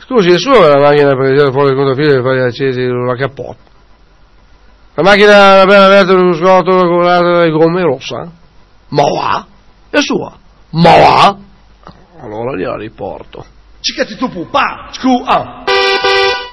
Scusi, è sua la macchina per tirare fuori il controfilo e fare accesi la cappotta? La macchina appena aperta sullo scotto colorata dalle gomme rossa? Ma va? È sua? Ma va? Allora gliela riporto. Cicati tu pupa! Scu!